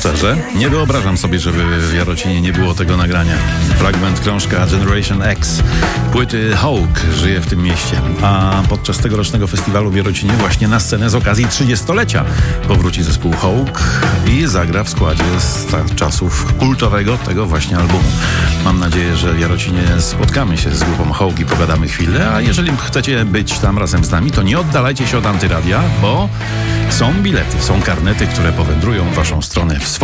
Szczerze, nie wyobrażam sobie, żeby w Jarocinie nie było tego nagrania. Fragment krążka Generation X płyty Hawk żyje w tym mieście. A podczas tegorocznego festiwalu w Jarocinie właśnie na scenę z okazji 30-lecia powróci zespół Hawk i zagra w składzie z czasów kultowego tego właśnie albumu. Mam nadzieję, że w Jarocinie spotkamy się z grupą Hawk i pogadamy chwilę, a jeżeli chcecie być tam razem z nami, to nie oddalajcie się od Antyradia, bo są bilety, są karnety, które powędrują w waszą stronę w swoim